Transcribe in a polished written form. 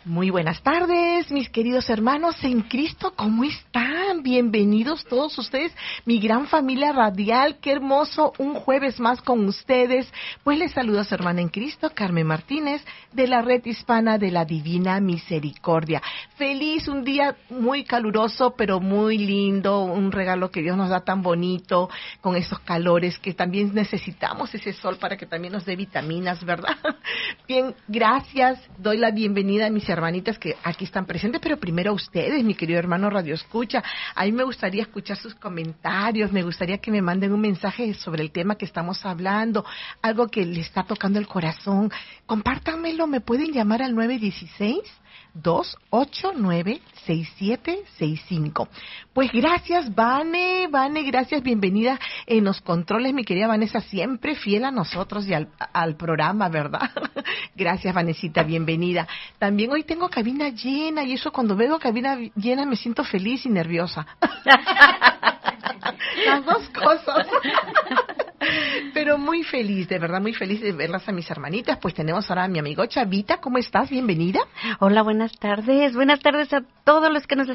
Muy buenas tardes, mis queridos hermanos en Cristo, ¿cómo están? Bienvenidos todos ustedes, mi gran familia radial, qué hermoso un jueves más con ustedes. Pues les saluda su hermana en Cristo, Carmen Martínez, de la Red Hispana de la Divina Misericordia. Feliz, un día muy caluroso, pero muy lindo, un regalo que Dios nos da tan bonito, con esos calores que también necesitamos ese sol para que también nos dé vitaminas, ¿verdad? Bien, gracias, doy la bienvenida a mis hermanitas que aquí están presentes, pero primero a ustedes, mi querido hermano Radio Escucha. A mí me gustaría escuchar sus comentarios, me gustaría que me manden un mensaje sobre el tema que estamos hablando, algo que les está tocando el corazón. Compártanmelo, me pueden llamar al 916-289-6765. Pues gracias, Vane, gracias, bienvenida en los controles, mi querida Vanessa, siempre fiel a nosotros y al programa, ¿verdad? Gracias, Vanesita, bienvenida. También hoy tengo cabina llena, y eso cuando veo cabina llena me siento feliz y nerviosa. Las dos cosas. Pero muy feliz, de verdad, muy feliz de verlas a mis hermanitas. Pues tenemos ahora a mi amigo Chavita. ¿Cómo estás? Bienvenida. Hola, buenas tardes. Buenas tardes a todos los que nos